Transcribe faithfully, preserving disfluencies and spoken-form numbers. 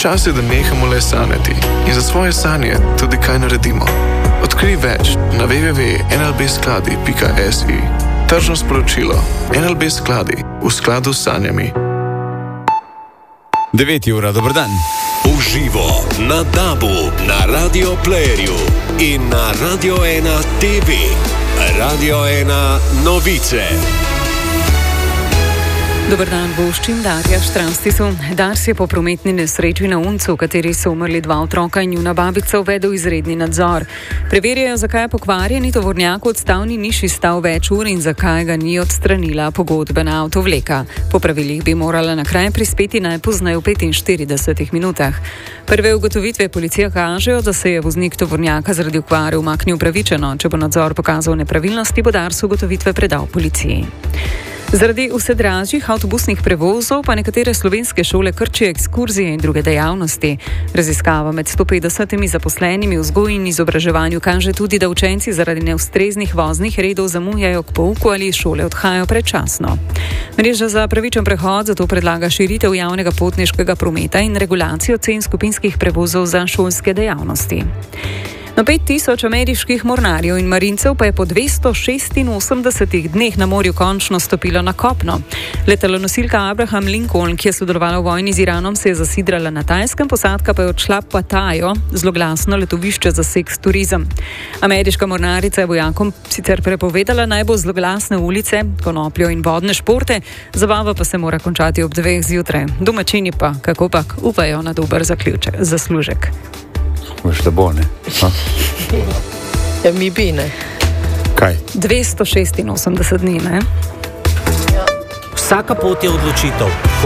Čas je, da nehamo le sanjati in za svoje sanje tudi kaj naredimo. Odkrij več na w w w pika n l b skladi pika s i. Tržno sporočilo. N L B skladi v skladu s sanjami. devet ura, dober dan. Uživo na DAB-u, na Radio Playerju in na Radio ena T V. Radio ena novice. Dober dan, voščim Darja Štranstisu. Dars je po prometni nesreči na Uncu, v kateri so umrli dva otroka in njuna babica, uvedel izredni nadzor. Preverjajo, zakaj je pokvarjeni tovornjak v odstavni niši stal več ur in zakaj ga ni odstranila pogodbena avtovleka. Po pravilih bi morala na kraj prispeti najpozneje v petinštiridesetih minutah. Prve ugotovitve policije kažejo, da se je voznik tovornjaka zaradi okvare umaknil pravičeno. Če bo nadzor pokazal nepravilnosti, bo Dars ugotovitve predal policiji. Zaradi vse dražjih avtobusnih prevozov pa nekatere slovenske šole krčijo ekskurzije in druge dejavnosti. Raziskava med sto petdesetimi zaposlenimi v vzgoji in izobraževanju kaže tudi, da učenci zaradi neustreznih voznih redov zamujajo k pouku ali iz šole odhajajo predčasno. Mreža za pravičen prehod zato predlaga širitev javnega potniškega prometa in regulacijo cen skupinskih prevozov za šolske dejavnosti. Na pet tisoč ameriških mornarjev in marincev pa je po dvesto šestinosemdesetih dneh na morju končno stopilo na kopno. Letalonosilka Abraham Lincoln, ki je sodelovala v vojni z Iranom, se je zasidrala na Tajskem, posadka pa je odšla v Pattajo, zloglasno letovišče za seks turizem. Ameriška mornarica je vojakom sicer prepovedala naj bo zloglasne ulice, konopljo in vodne športe, zabava pa se mora končati ob dveh zjutraj. Domačini pa, kakopak, upajo na dober zaključek, zaslužek. Veš, da bo, ne? Ha? Ja, mi bi, ne? Kaj? dvesto šestinosemdeset dni, ne? Vsaka pot je odločitev.